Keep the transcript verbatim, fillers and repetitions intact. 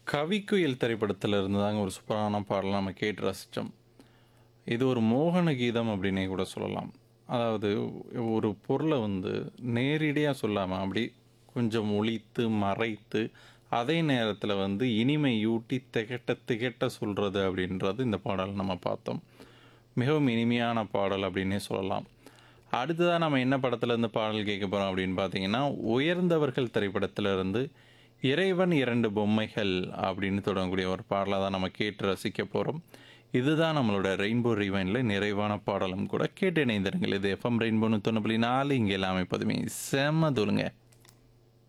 கவிக்குயில் திரைப்படத்துல இருந்து தாங்க ஒரு சூப்பரான பாடல் நம்ம கேட்டு ரசிச்சோம். இது ஒரு மோகன கீதம் அப்படின்னே கூட சொல்லலாம். அதாவது ஒரு பொருள வந்து நேரடியா சொல்லாம, அப்படி கொஞ்சம் ஒளித்து, மறைத்து, அதே நேரத்தில வந்து இனிமையூட்டி திகட்ட திகட்ட சொல்றது அப்படின்றது இந்த பாடல் நம்ம பார்த்தோம். மிகவும் இனிமையான பாடல் அப்படின்னே சொல்லலாம். அடுத்ததா நம்ம என்ன படத்துலேருந்து பாடல் கேட்க போறோம் அப்படின்னு பார்த்தீங்கன்னா, உயர்ந்தவர்கள் திரைப்படத்திலிருந்து இறைவன் இரண்டு பொம்மைகள் அப்படின்னு தொடங்கக்கூடிய ஒரு பாடலை தான் நம்ம கேட்டு ரசிக்க போகிறோம். இதுதான் நம்மளோட ரெயின்போ ரிவைனில் நிறைவான பாடலும் கூட. கேட்டு இணைந்திருங்கள். இது எஃப்எம் ரெயின்போ தொண்ணூறு புள்ளி நாலு. இங்கே எல்லாமே எப்போதுமே செம்ம தூளுங்க.